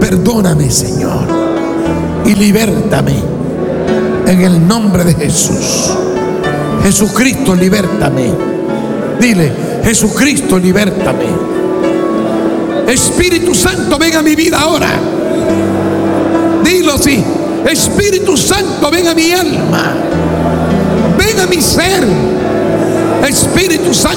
Perdóname, Señor, y libértame en el nombre de Jesús. Jesucristo, libértame. Dile: Jesucristo, libértame. Espíritu Santo, ven a mi vida ahora. Dilo así: Espíritu Santo, ven a mi alma, ven a mi ser. Espíritu Santo,